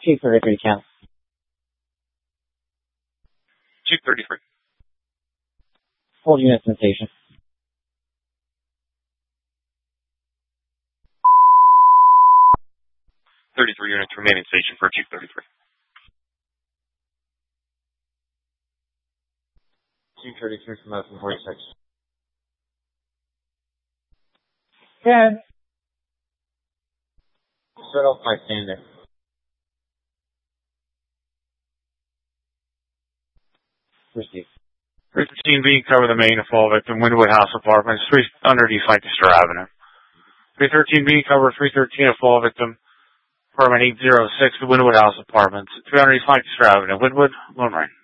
233 count. 233. Hold units in station. .33 units remaining station for 233. 233 from Open 46. 10. Set off by standing. Receive. 313B, cover the main of fall victim, Wynwood House Apartments, underneath Lancaster Avenue. 313B, cover 313 of fall victim, apartment 806, the Wynwood House Apartments, 300 East Lancaster Avenue, Wynwood, Lone Rain.